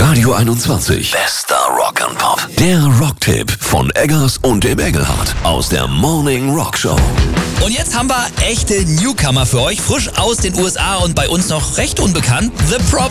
Radio 21. Bester Rock and Pop. Der Rocktipp von Eggers und dem Engelhardt aus der Morning Rock Show. Und jetzt haben wir echte Newcomer für euch, frisch aus den USA und bei uns noch recht unbekannt. The Prop